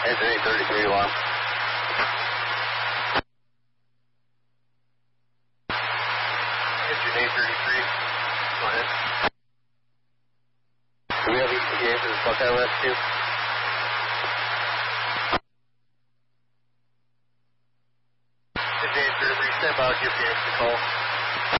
Engine 833 alarm. Engine 833, go ahead. Do we have ETA for this Buckeye rescue? Engine 833, stand by, give the call.